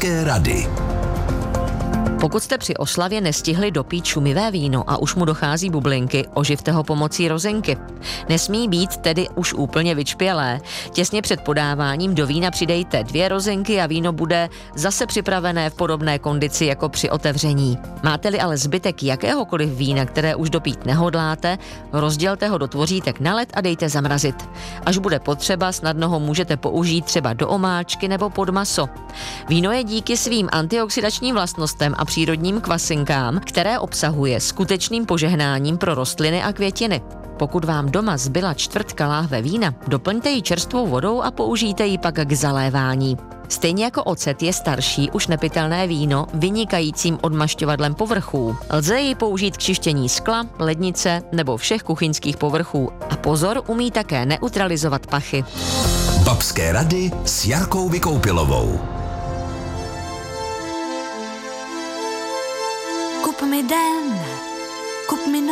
Babské rady. Pokud jste při oslavě nestihli dopít šumivé víno a už mu dochází bublinky, oživte ho pomocí rozinky. Nesmí být tedy už úplně vyčpělé. Těsně před podáváním do vína přidejte 2 rozinky a víno bude zase připravené v podobné kondici jako při otevření. Máte-li ale zbytek jakéhokoliv vína, které už dopít nehodláte, rozdělte ho do tvořítek na led a dejte zamrazit. Až bude potřeba, snadno ho můžete použít třeba do omáčky nebo pod maso. Víno je díky svým antioxidačním vlastnostem a přírodním kvasinkám, které obsahuje, skutečným požehnáním pro rostliny a květiny. Pokud vám doma zbyla 1/4 láhve vína, doplňte ji čerstvou vodou a použijte ji pak k zalévání. Stejně jako ocet je starší, už nepitelné víno vynikajícím odmašťovadlem povrchů. Lze ji použít k čištění skla, lednice nebo všech kuchyňských povrchů. A pozor, umí také neutralizovat pachy. Babské rady s Jarkou Vykoupilovou. Kup mi den, kup mi